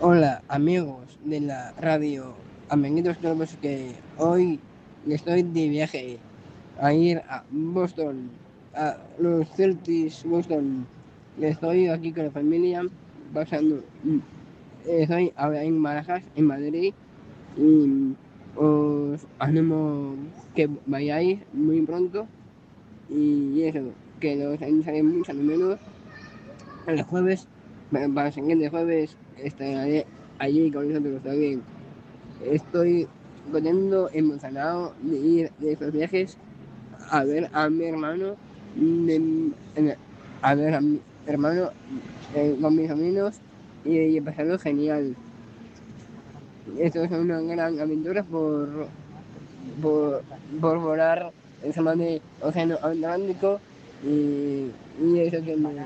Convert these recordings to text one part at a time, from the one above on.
Hola amigos de la radio, amiguitos todos, que hoy estoy de viaje a ir a Boston, a los Celtics Boston. Estoy aquí con la familia pasando. Estoy ahora en Barajas, en Madrid, y os animo que vayáis muy pronto y eso, que los echaré mucho de menos. El jueves, para el siguiente jueves, estaré allí con nosotros también. Estoy contento, emocionado de ir de estos viajes a ver a mi hermano, a ver a mi hermano con mis amigos y pasarlo genial. Esto es una gran aventura por, por volar el semana Océano Atlántico y eso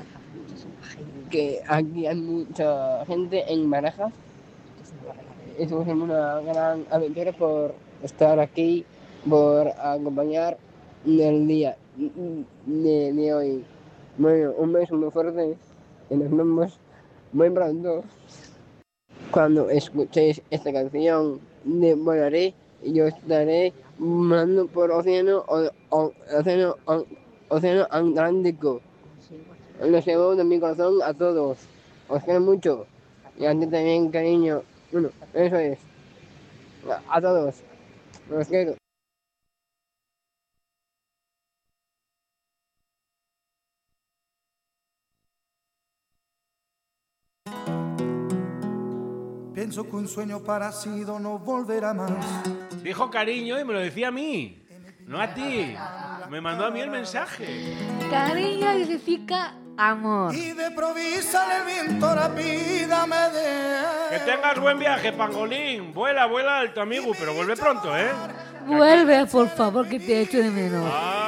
que aquí hay mucha gente en Barajas. Eso es una gran aventura por estar aquí, por acompañar el día de hoy. Bueno, un beso muy fuerte y nos vemos muy pronto. Cuando escuchéis esta canción de Volaré, yo estaré volando por océano Atlántico. Los llevo de mi corazón a todos. Os quiero mucho. Y a ti también, cariño. Bueno, eso es. A todos. Los quiero. Pienso que un sueño parecido no volverá más. Dijo cariño y me lo decía a mí, no a ti. Me mandó a mí el mensaje. Cariño significa amor. Y de provisa el viento rápidamente. Que tengas buen viaje, pangolín. Vuela, vuela alto, amigo, pero vuelve pronto, ¿eh? Vuelve, por favor, que te echo de menos.